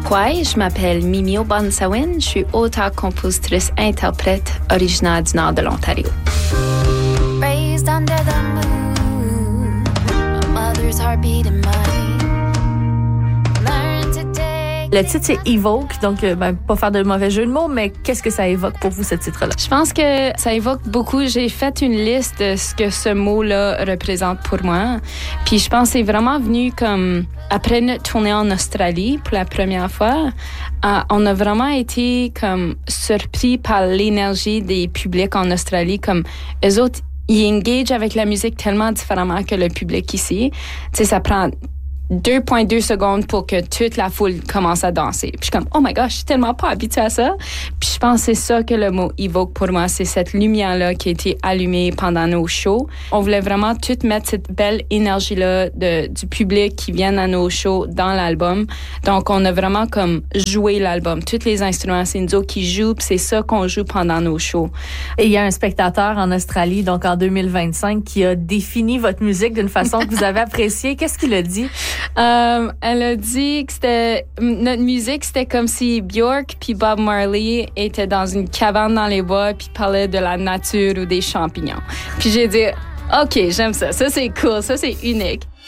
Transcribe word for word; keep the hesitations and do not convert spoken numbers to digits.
Pourquoi? Je m'appelle Mimi Obansawin. Je suis auteure, compositrice, interprète originaire du nord de l'Ontario. Raised under the moon, my mother's heartbeat in mine. Le titre, c'est Evoke, donc ben, pas faire de mauvais jeu de mots, mais qu'est-ce que ça évoque pour vous, ce titre-là? Je pense que ça évoque beaucoup. J'ai fait une liste de ce que ce mot-là représente pour moi. Puis je pense que c'est vraiment venu comme après notre tournée en Australie pour la première fois. Euh, on a vraiment été comme surpris par l'énergie des publics en Australie. Comme eux autres, ils engagent avec la musique tellement différemment que le public ici. Tu sais, ça prend deux virgule deux secondes pour que toute la foule commence à danser. Puis je suis comme, oh my gosh, je suis tellement pas habituée à ça. Puis je pense que c'est ça que le mot évoque pour moi, c'est cette lumière-là qui a été allumée pendant nos shows. On voulait vraiment tout mettre cette belle énergie-là de, du public qui vient à nos shows dans l'album. Donc, on a vraiment comme joué l'album. Tous les instruments, c'est nous autres qui jouent, puis c'est ça qu'on joue pendant nos shows. Et il y a un spectateur en Australie, donc en deux mille vingt-cinq, qui a défini votre musique d'une façon que vous avez appréciée. Qu'est-ce qu'il a dit? Um, elle a dit que c'était notre musique, c'était comme si Björk puis Bob Marley étaient dans une cabane dans les bois puis parlaient de la nature ou des champignons. Puis j'ai dit, OK, j'aime ça. Ça, c'est cool. Ça, c'est unique.